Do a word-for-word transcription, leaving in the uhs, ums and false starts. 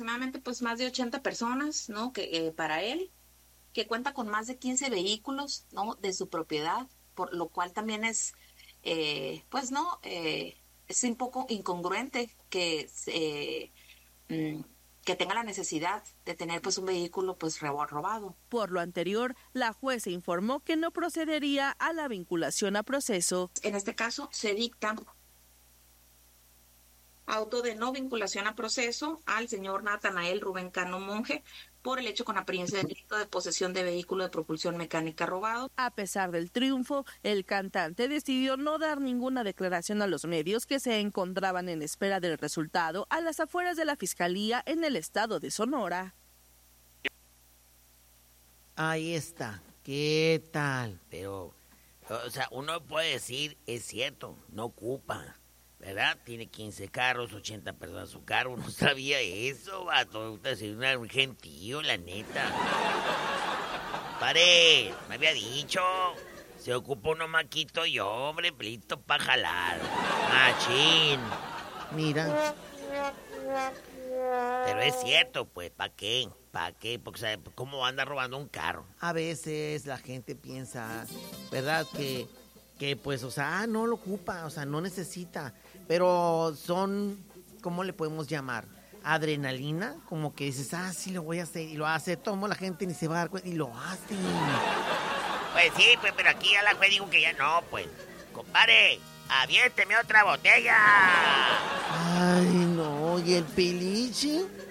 aproximadamente pues más de ochenta personas, ¿no? Que eh, para él, que cuenta con más de quince vehículos, ¿no? De su propiedad, por lo cual también es, eh, pues, ¿no? Eh, es un poco incongruente que, eh, mm, que tenga la necesidad de tener pues un vehículo pues robo- robado. Por lo anterior, la jueza informó que no procedería a la vinculación a proceso. En este caso se dicta auto de no vinculación a proceso al señor Natanael Rubén Cano Monje por el hecho con apariencia de delito de posesión de vehículo de propulsión mecánica robado. A pesar del triunfo, el cantante decidió no dar ninguna declaración a los medios que se encontraban en espera del resultado a las afueras de la Fiscalía en el estado de Sonora. Ahí está. ¿Qué tal? Pero, o sea, uno puede decir, es cierto, no ocupa, ¿verdad? Tiene quince carros, ochenta personas su carro. No sabía eso, vato. Usted es un gentío, la neta. Pare, me había dicho. Se ocupa uno maquito y hombre, listo pa' jalar. Machín. Mira. Pero es cierto, pues, ¿pa' qué? ¿Para qué? Porque, ¿sabe? ¿Cómo anda robando un carro? A veces la gente piensa, ¿verdad? Que, que pues, o sea, ah, no lo ocupa, o sea, no necesita. Pero son, ¿cómo le podemos llamar? Adrenalina, como que dices, ah, sí, lo voy a hacer. Y lo hace, tomo la gente ni se va a dar cuenta, y lo hace. Pues sí, pues, pero aquí ya la juez digo que ya no, pues. Compadre, aviénteme otra botella. Ay, no, ¿y el peliche?